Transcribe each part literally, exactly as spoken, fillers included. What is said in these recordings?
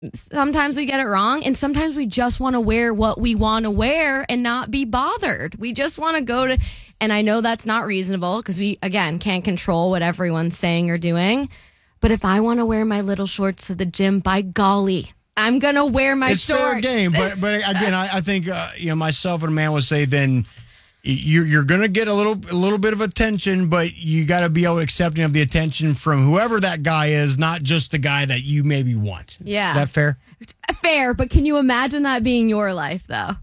sometimes we get it wrong, and sometimes we just want to wear what we want to wear and not be bothered. We just want to go to, and I know that's not reasonable because we, again, can't control what everyone's saying or doing. But if I want to wear my little shorts to the gym, by golly, I'm going to wear my it's shorts. It's fair game, but but again, I, I think uh, you know myself and a man would say then you're you're going to get a little a little bit of attention, but you got to be able to accepting of the attention from whoever that guy is, not just the guy that you maybe want. Yeah, is that fair? Fair, but can you imagine that being your life though?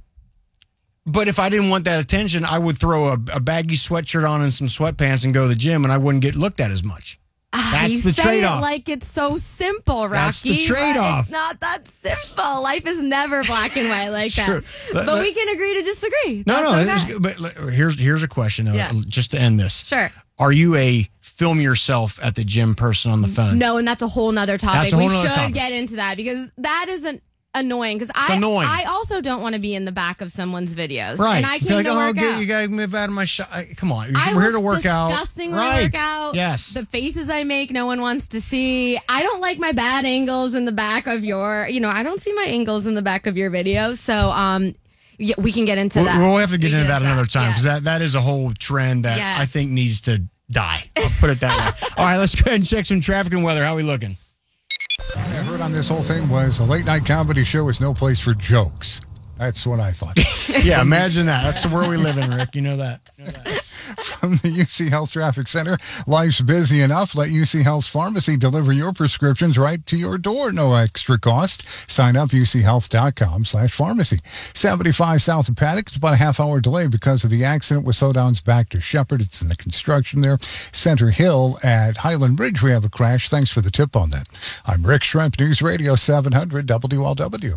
But if I didn't want that attention, I would throw a, a baggy sweatshirt on and some sweatpants and go to the gym, and I wouldn't get looked at as much. That's you the say trade-off. It like it's so simple, Rocky. That's the trade-off. It's not that simple. Life is never black and white like sure. that. Let, but let, we can agree to disagree. No, That's no. okay. But here's here's a question, though, yeah. just to end this. Sure. Are you a film yourself at the gym person on the phone? No, and that's a whole nother topic. That's a whole we nother should topic. get into that because that isn't annoying because I annoying. I also don't want to be in the back of someone's videos. Right. And I You're came like, to oh, work get, out. you got to move out of my shot. Come on. I We're here to look work out. disgusting when right. I work out. Yes. The faces I make, no one wants to see. I don't like my bad angles in the back of your, you know, I don't see my angles in the back of your videos. So, um, yeah, we can get into we'll, that. We'll have to get into that that. another time because yes. that, that is a whole trend that yes. I think needs to die. I'll put it that way. All right, let's go ahead and check some traffic and weather. How are we looking? What I heard on this whole thing was a late night comedy show is no place for jokes. That's what I thought. Yeah, imagine that. That's the world we live in, Rick. You know that. You know that. From the U C Health Traffic Center, life's busy enough. Let U C Health's pharmacy deliver your prescriptions right to your door. No extra cost. Sign up, uchealth.com slash pharmacy. seventy-five south of Paddock. It's about a half hour delay because of the accident with slowdowns back to Shepherd. It's in the construction there. Center Hill at Highland Ridge, we have a crash. Thanks for the tip on that. I'm Rick Shrimp, News Radio seven hundred W L W.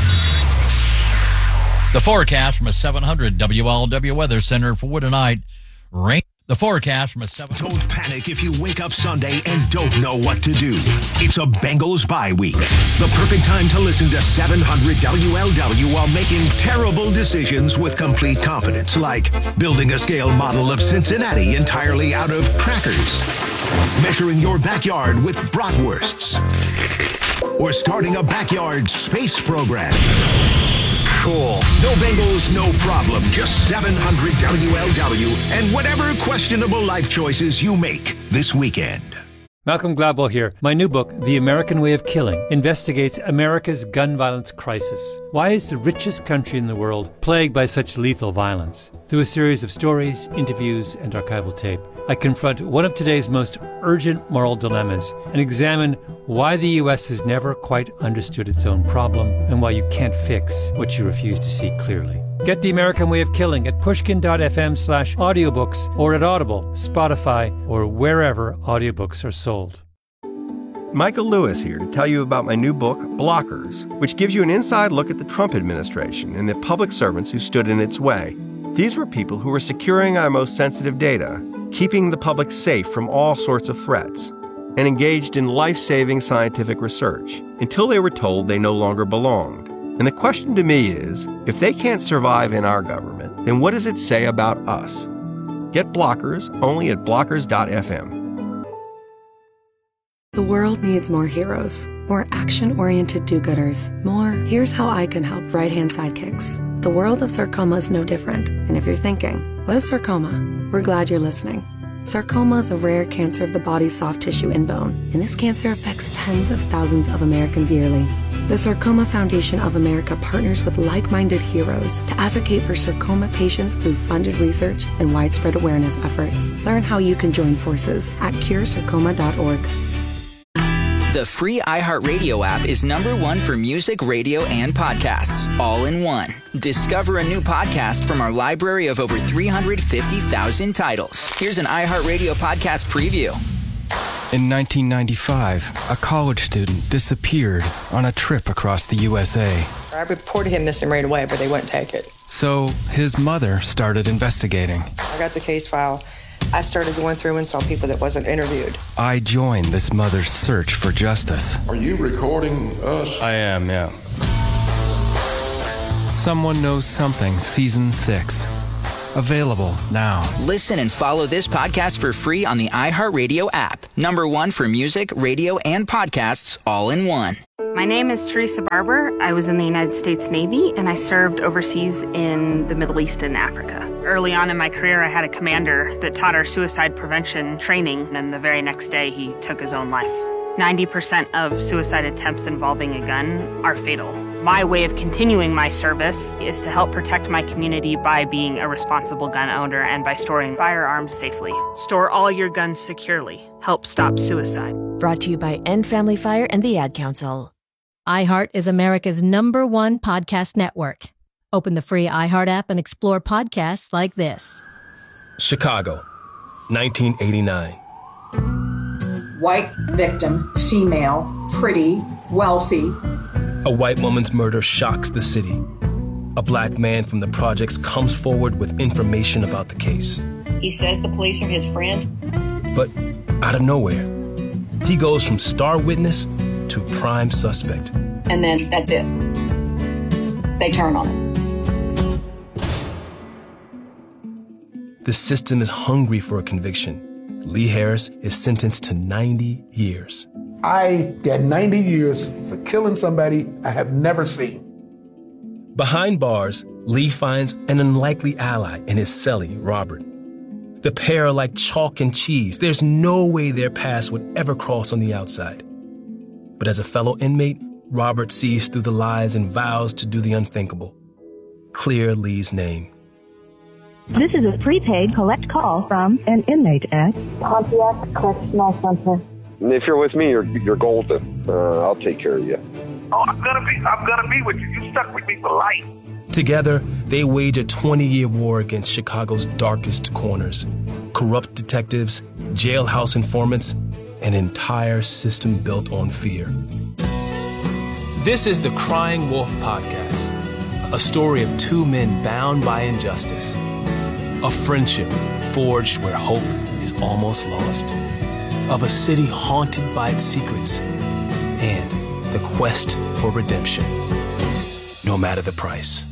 The forecast from a seven hundred W L W Weather Center for tonight. Rain. The forecast from a seven hundred. Don't panic if you wake up Sunday and don't know what to do. It's a Bengals bye week. The perfect time to listen to seven hundred W L W while making terrible decisions with complete confidence, like building a scale model of Cincinnati entirely out of crackers, measuring your backyard with bratwursts, or starting a backyard space program. Cool. No Bengals, no problem. Just seven hundred W L W and whatever questionable life choices you make this weekend. Malcolm Gladwell here. My new book, The American Way of Killing, investigates America's gun violence crisis. Why is the richest country in the world plagued by such lethal violence? Through a series of stories, interviews, and archival tape, I confront one of today's most urgent moral dilemmas and examine why the U S has never quite understood its own problem and why you can't fix what you refuse to see clearly. Get The American Way of Killing at pushkin.fm slash audiobooks or at Audible, Spotify, or wherever audiobooks are sold. Michael Lewis here to tell you about my new book, Blockers, which gives you an inside look at the Trump administration and the public servants who stood in its way. These were people who were securing our most sensitive data, keeping the public safe from all sorts of threats, and engaged in life-saving scientific research until they were told they no longer belonged. And the question to me is, if they can't survive in our government, then what does it say about us? Get Blockers only at blockers dot f m. The world needs more heroes, more action-oriented do-gooders, more here's how I can help right-hand sidekicks. The world of sarcoma is no different. And if you're thinking, what is sarcoma? We're glad you're listening. Sarcoma is a rare cancer of the body's soft tissue and bone, and this cancer affects tens of thousands of Americans yearly. The Sarcoma Foundation of America partners with like-minded heroes to advocate for sarcoma patients through funded research and widespread awareness efforts. Learn how you can join forces at cure sarcoma dot org. The free iHeartRadio app is number one for music, radio, and podcasts, all in one. Discover a new podcast from our library of over three hundred fifty thousand titles. Here's an iHeartRadio podcast preview. In nineteen ninety-five, a college student disappeared on a trip across the U S A. I reported him missing right away, but they wouldn't take it. So his mother started investigating. I got the case file. I started going through and saw people that wasn't interviewed. I joined this mother's search for justice. Are you recording us? I am, yeah. Someone Knows Something, Season six. Available now. Listen and follow this podcast for free on the iHeartRadio app. Number one for music, radio, and podcasts, all in one. My name is Teresa Barber. I was in the United States Navy, and I served overseas in the Middle East and Africa. Early on in my career, I had a commander that taught our suicide prevention training, and the very next day, he took his own life. ninety percent of suicide attempts involving a gun are fatal. My way of continuing my service is to help protect my community by being a responsible gun owner and by storing firearms safely. Store all your guns securely. Help stop suicide. Brought to you by End Family Fire and the Ad Council. iHeart is America's number one podcast network. Open the free iHeart app and explore podcasts like this. Chicago, nineteen eighty-nine. White victim, female, pretty, wealthy. A white woman's murder shocks the city. A black man from the projects comes forward with information about the case. He says the police are his friends. But out of nowhere, he goes from star witness to prime suspect. And then that's it. They turn on him. The system is hungry for a conviction. Lee Harris is sentenced to ninety years. I get ninety years for killing somebody I have never seen. Behind bars, Lee finds an unlikely ally in his cellie, Robert. The pair are like chalk and cheese. There's no way their paths would ever cross on the outside. But as a fellow inmate, Robert sees through the lies and vows to do the unthinkable. Clear Lee's name. This is a prepaid collect call from an inmate at Pontiac Correctional Center. If you're with me, you're you're golden. Uh, I'll take care of you. Oh, I'm gonna be I'm gonna be with you. You stuck with me for life. Together, they wage a twenty-year war against Chicago's darkest corners. Corrupt detectives, jailhouse informants, an entire system built on fear. This is the Crying Wolf Podcast, a story of two men bound by injustice. A friendship forged where hope is almost lost. Of a city haunted by its secrets. And the quest for redemption, no matter the price.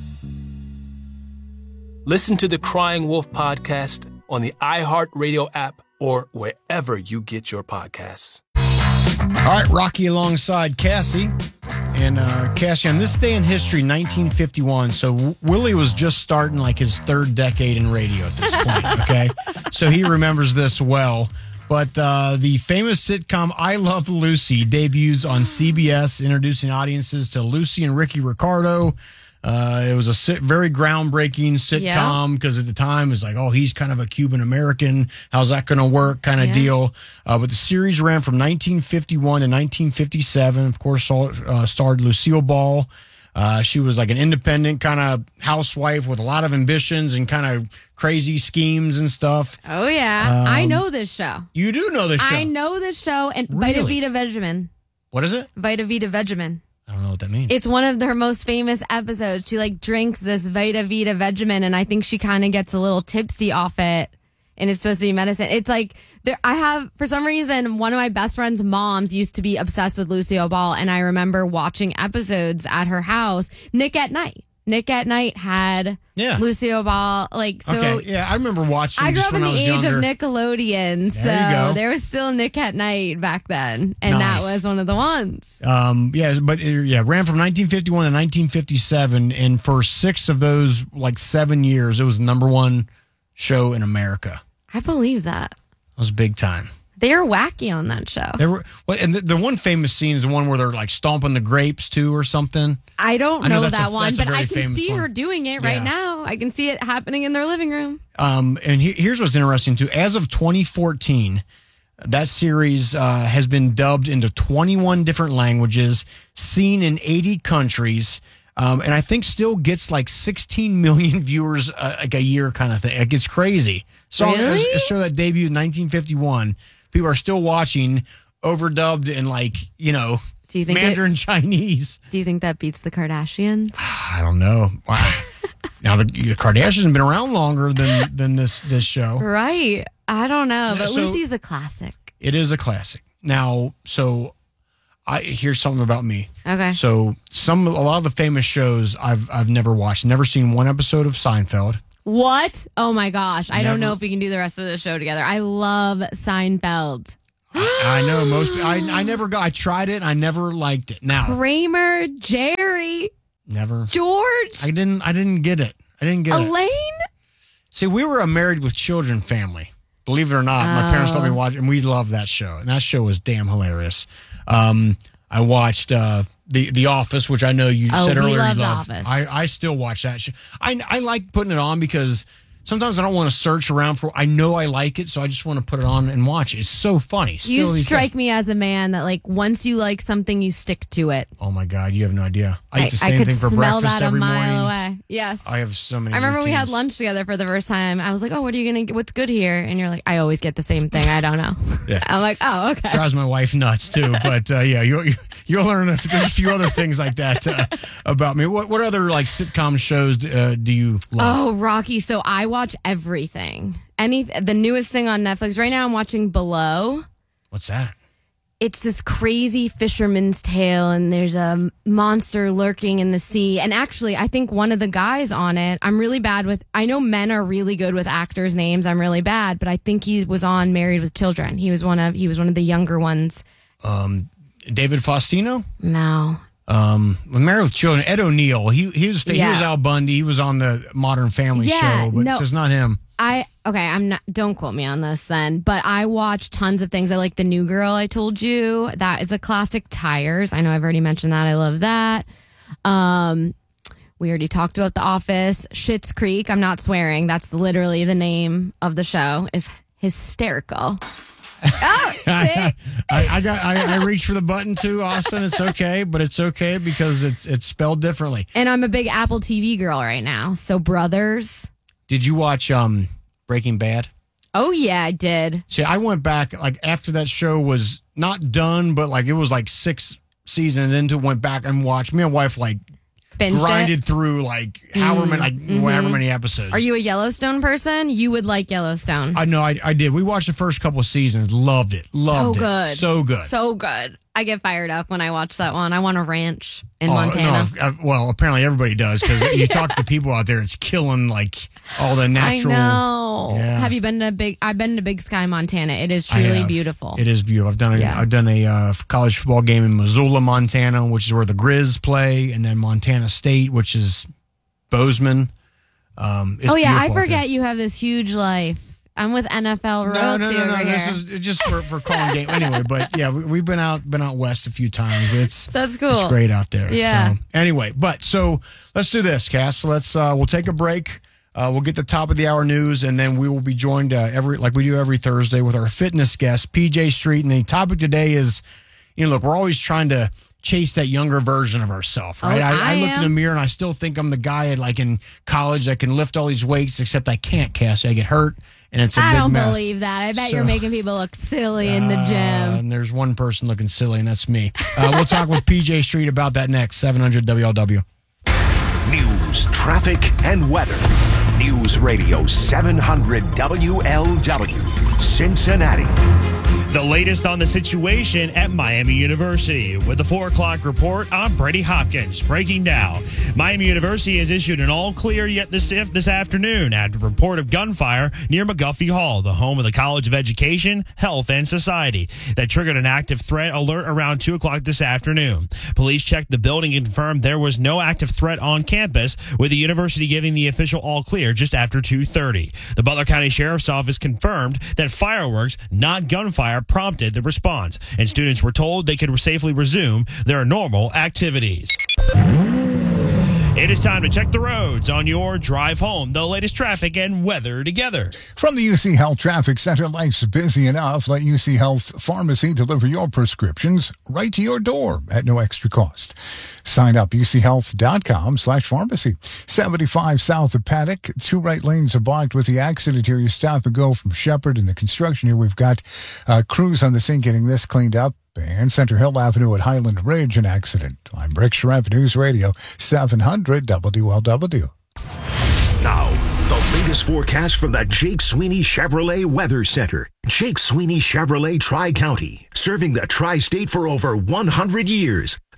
Listen to the Crying Wolf Podcast on the iHeartRadio app or wherever you get your podcasts. All right, Rocky alongside Cassie. And uh, Cassie, on this day in history, nineteen fifty-one, so Willie was just starting like his third decade in radio at this point, okay? So he remembers this well. But uh, the famous sitcom I Love Lucy debuts on C B S, introducing audiences to Lucy and Ricky Ricardo. Uh, it was a sit- very groundbreaking sitcom because yeah. at the time it was like, oh, he's kind of a Cuban American. How's that going to work kind of yeah. deal? Uh, but the series ran from nineteen fifty-one to nineteen fifty-seven. Of course, uh, starred Lucille Ball. Uh, she was like an independent kind of housewife with a lot of ambitions and kind of crazy schemes and stuff. Oh, yeah. Um, I know this show. You do know this show. I know this show. And really? Vita Vita Vegemin. What is it? Vita Vita Vegemin. I don't know what that means. It's one of her most famous episodes. She like drinks this Vita Vita Vegemin, and I think she kind of gets a little tipsy off it. And it's supposed to be medicine. It's like, there. I have, for some reason, one of my best friend's moms used to be obsessed with Lucille Ball. And I remember watching episodes at her house. Nick at Night. Nick at Night had yeah. Lucille Ball. Like, so. Okay, yeah, I remember watching I grew just up when in I the was age younger. of Nickelodeon. So there, you go. there was still Nick at Night back then. And nice. that was one of the ones. Um, yeah, but it, yeah, ran from nineteen fifty-one to nineteen fifty-seven. And for six of those, like seven years, it was the number one show in America. I believe that. It was big time. They were wacky on that show. They were, well, and the, the one famous scene is the one where they're like stomping the grapes too, or something. I don't I know know, that's that a- one, that's a but very I can famous see one. her doing it right Yeah. now. I can see it happening in their living room. Um, and he, here's what's interesting too. As of twenty fourteen, that series uh, has been dubbed into twenty-one different languages, seen in eighty countries. Um, and I think still gets like sixteen million viewers uh, like a year kind of thing. Like it's crazy. So Really? a, a show that debuted in nineteen fifty-one, people are still watching, overdubbed in like, you know, Do you think Mandarin it- Chinese. Do you think that beats the Kardashians? I don't know. Wow. Now the, the Kardashians have been around longer than than this this show. Right. I don't know, but So- Lucy's a classic. It is a classic. Now, so I here's something about me. Okay. So some a lot of the famous shows I've I've never watched. Never seen one episode of Seinfeld. What? Oh my gosh. I Never- don't know if we can do the rest of the show together. I love Seinfeld. I know most. I I never got. I tried it. I never liked it. Now Kramer, Jerry, never George. I didn't. I didn't get it. I didn't get Elaine? it. Elaine. See, we were a Married with Children family. Believe it or not, oh. my parents let me watch, and we loved that show. And that show was damn hilarious. Um, I watched uh, the The Office, which I know you oh, said we earlier. Love you love. The Office. I I still watch that show. I I like putting it on because sometimes I don't want to search around for. I know I like it, so I just want to put it on and watch it. It's so funny. Still you strike things. me as a man that, like, once you like something, you stick to it. Oh my God, you have no idea. I, I eat the same I could thing for smell breakfast that every a mile morning. away. Yes, I have so many. I remember routines. we had lunch together for the first time. I was like, "Oh, what are you gonna? What's good here?" And you're like, "I always get the same thing. I don't know." Yeah. I'm like, "Oh, okay." Drives my wife nuts too, but uh, yeah, you you'll learn a, there's a few other things like that uh, about me. What what other like sitcom shows uh, do you love? Oh, Rocky. So I watch everything. Any the newest thing on Netflix right now. I'm watching Below. What's that? It's this crazy fisherman's tale, and there's a monster lurking in the sea. And actually, I think one of the guys on it, I'm really bad with, I know men are really good with actors' names. I'm really bad, but I think he was on Married with Children. He was one of, he was one of the younger ones. Um, David Faustino? No. Um, Married with Children, Ed O'Neill. He he was yeah. he was Al Bundy. He was on the Modern Family yeah, show, but no. it's not him. I okay, I'm not don't quote me on this then, but I watch tons of things. I like The New Girl, I told you. That is a classic. Tires. I know I've already mentioned that. I love that. Um we already talked about The Office. Schitt's Creek. I'm not swearing. That's literally the name of the show. Is hysterical. Oh, I, I, I got I, I reached for the button too, Austin. It's okay, but it's okay because it's it's spelled differently. And I'm a big Apple T V girl right now. So Brothers. Did you watch um, Breaking Bad? Oh, yeah, I did. See, I went back, like, after that show was not done, but, like, it was, like, six seasons into it, went back and watched. Me and my wife, like, Binged grinded it? through, like, however Mm, many, like, mhm. however many episodes. Are you a Yellowstone person? You would like Yellowstone. I know, I, I did. We watched the first couple of seasons, loved it, loved so it. good. So good. So good. I get fired up when I watch that one. I want a ranch in Oh, Montana. no, uh, well, apparently everybody does because you Yeah. talk to people out there, it's killing like all the natural. I know. Yeah. Have you been to Big? I've been to Big Sky, Montana. It is I truly have. beautiful. It is beautiful. I've done a, Yeah. I've done a uh, college football game in Missoula, Montana, which is where the Grizz play, and then Montana State, which is Bozeman. Um, it's Oh yeah, I beautiful out forget there. you have this huge life. I'm with N F L royalty No, no, no, over no. here. This is just for, for calling game anyway. But yeah, we, we've been out been out west a few times. It's That's cool. It's great out there. Yeah. So, anyway, but so let's do this, Cass. Let's uh, we'll take a break. Uh, we'll get the top of the hour news, and then we will be joined uh, every like we do every Thursday with our fitness guest, P J Street. And the topic today is, you know, look, we're always trying to chase that younger version of ourselves, right? Oh, I, I I look in the am. mirror and I still think I'm the guy like in college that can lift all these weights, except I can't, Cassie. I get hurt, and it's a I big don't mess. believe that. I bet So- you're making people look silly in the Uh, gym. and there's one person looking silly, and that's me. Uh, we'll talk with P J Street about that next. seven hundred W L W. News, traffic, and weather. News Radio seven hundred W L W, Cincinnati. The latest on the situation at Miami University. With the four o'clock report, I'm Brady Hopkins. Breaking down. Miami University has issued an all clear yet this, this afternoon after a report of gunfire near McGuffey Hall, the home of the College of Education, Health, and Society. That triggered an active threat alert around two o'clock this afternoon. Police checked the building and confirmed there was no active threat on campus, with the university giving the official all clear just after two thirty. The Butler County Sheriff's Office confirmed that fireworks, not gunfire, prompted the response, and students were told they could safely resume their normal activities. It is time to check the roads on your drive home. The latest traffic and weather together. From the U C Health Traffic Center, life's busy enough. Let U C Health's pharmacy deliver your prescriptions right to your door at no extra cost. Sign up, uchealth.com slash pharmacy. seventy-five south of Paddock. Two right lanes are blocked with the accident here. You stop and go from Shepherd and the construction here. We've got uh, crews on the scene getting this cleaned up. And Center Hill Avenue at Highland Ridge, an accident. I'm Rick Schrepp, News Radio seven hundred W L W. Now, the latest forecast from the Jake Sweeney Chevrolet Weather Center. Jake Sweeney Chevrolet Tri-County, serving the tri-state for over one hundred years.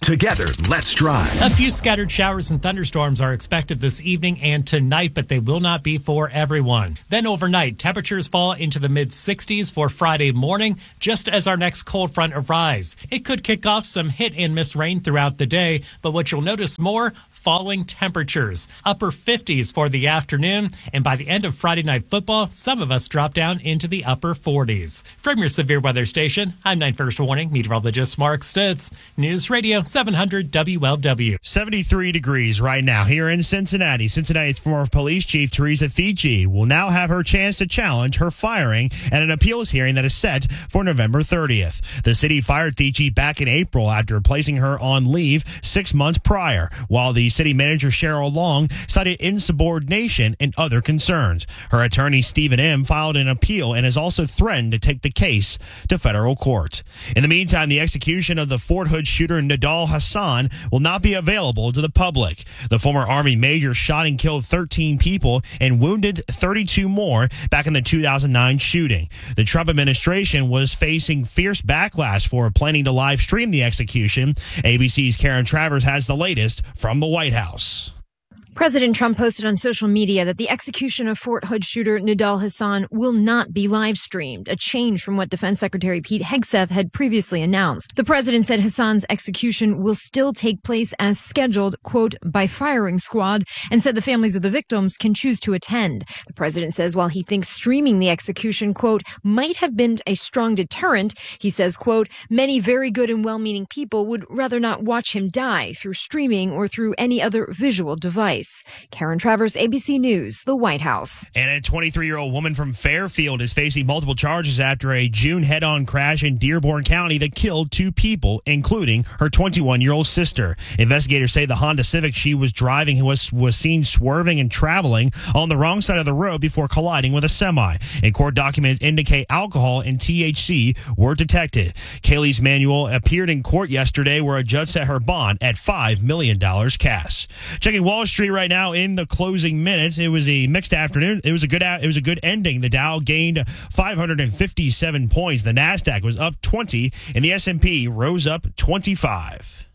Together, let's drive. A few scattered showers and thunderstorms are expected this evening and tonight, but they will not be for everyone. Then overnight, temperatures fall into the mid sixties for Friday morning, just as our next cold front arrives. It could kick off some hit and miss rain throughout the day, but what you'll notice more, falling temperatures. Upper fifties for the afternoon, and by the end of Friday Night Football, some of us drop down into the upper forties. From your severe weather station, I'm nine First Warning meteorologist Mark Stitz. News Radio seven hundred W L W. seventy-three degrees right now here in Cincinnati. Cincinnati's former police chief Teresa Thici will now have her chance to challenge her firing at an appeals hearing that is set for November thirtieth. The city fired Thici back in April after placing her on leave six months prior, while the city manager Cheryl Long cited insubordination and other concerns. Her attorney Stephen M. filed an appeal and has also threatened to take the case to federal court. In the meantime, the execution of the Fort Hood shooter Nidal Hassan will not be available to the public. The former Army major shot and killed thirteen people and wounded thirty-two more back in the two thousand nine shooting. The Trump administration was facing fierce backlash for planning to live stream the execution. A B C's Karen Travers has the latest from the White House. President Trump posted on social media that the execution of Fort Hood shooter Nidal Hassan will not be live streamed, a change from what Defense Secretary Pete Hegseth had previously announced. The president said Hassan's execution will still take place as scheduled, quote, by firing squad, and said the families of the victims can choose to attend. The president says while he thinks streaming the execution, quote, might have been a strong deterrent, he says, quote, many very good and well-meaning people would rather not watch him die through streaming or through any other visual device. Karen Travers, A B C News, the White House. And a twenty-three-year-old woman from Fairfield is facing multiple charges after a June head-on crash in Dearborn County that killed two people, including her twenty-one-year-old sister. Investigators say the Honda Civic she was driving was, was seen swerving and traveling on the wrong side of the road before colliding with a semi. And court documents indicate alcohol and T H C were detected. Kaylee's Manuel appeared in court yesterday where a judge set her bond at five million dollars cash. Checking Wall Street right now in the closing minutes. It was a mixed afternoon. It was a good it was a good ending. The Dow gained five hundred fifty-seven points. The Nasdaq was up twenty, and the S and P rose up twenty-five.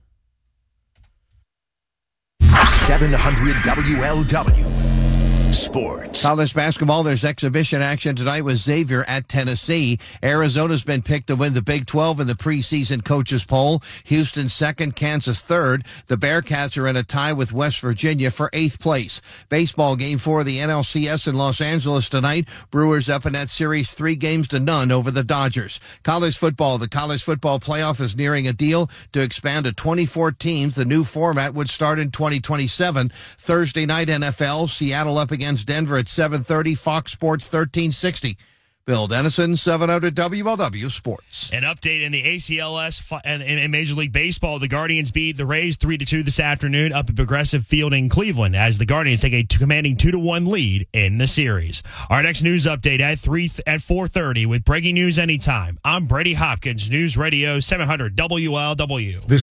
seven hundred W L W. Sports. College basketball, there's exhibition action tonight with Xavier at Tennessee. Arizona's been picked to win the Big twelve in the preseason coaches poll. Houston second, Kansas third. The Bearcats are in a tie with West Virginia for eighth place. Baseball game four of the N L C S in Los Angeles tonight. Brewers up in that series three games to none over the Dodgers. College football, the college football playoff is nearing a deal to expand to twenty-four teams. The new format would start in twenty twenty-seven. Thursday night N F L, Seattle up against against Denver at seven thirty, Fox Sports thirteen sixty. Bill Dennison, seven hundred W L W Sports. An update in the A C L S and in Major League Baseball. The Guardians beat the Rays three to two this afternoon up at Progressive Field in Cleveland as the Guardians take a commanding two to one lead in the series. Our next news update at three at four thirty with breaking news anytime. I'm Brady Hopkins, News Radio seven hundred W L W. This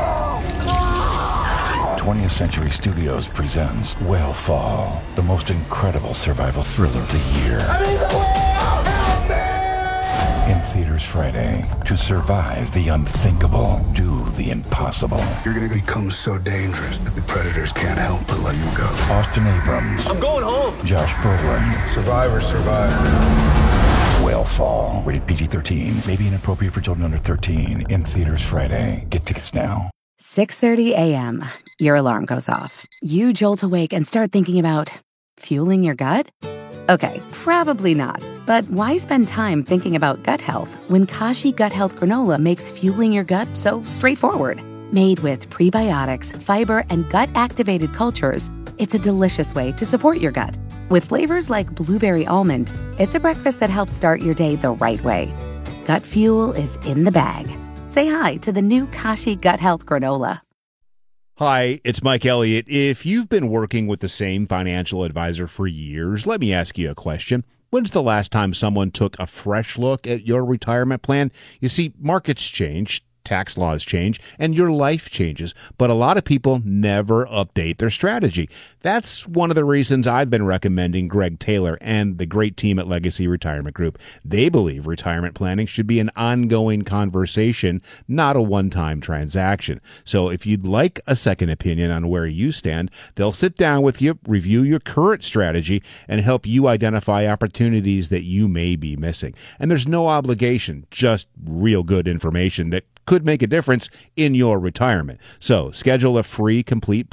twentieth Century Studios presents Whale Fall, the most incredible survival thriller of the year. I mean, the whale! Help me! In theaters Friday. To survive the unthinkable, do the impossible. You're going to become so dangerous that the predators can't help but let you go. Austin Abrams. I'm going home. Josh Brolin. Survivors survive. Whale Fall. Rated P G thirteen. May be inappropriate for children under thirteen. In theaters Friday. Get tickets now. six thirty a.m. Your alarm goes off. You jolt awake and start thinking about fueling your gut? Okay, probably not. But why spend time thinking about gut health when Kashi Gut Health Granola makes fueling your gut so straightforward? Made with prebiotics, fiber, and gut-activated cultures, it's a delicious way to support your gut. With flavors like blueberry almond, it's a breakfast that helps start your day the right way. Gut fuel is in the bag. Say hi to the new Kashi Gut Health Granola. Hi, it's Mike Elliott. If you've been working with the same financial advisor for years, let me ask you a question. When's the last time someone took a fresh look at your retirement plan? You see, markets change, tax laws change, and your life changes. But a lot of people never update their strategy. That's one of the reasons I've been recommending Greg Taylor and the great team at Legacy Retirement Group. They believe retirement planning should be an ongoing conversation, not a one-time transaction. So if you'd like a second opinion on where you stand, they'll sit down with you, review your current strategy, and help you identify opportunities that you may be missing. And there's no obligation, just real good information that could make a difference in your retirement. So schedule a free complete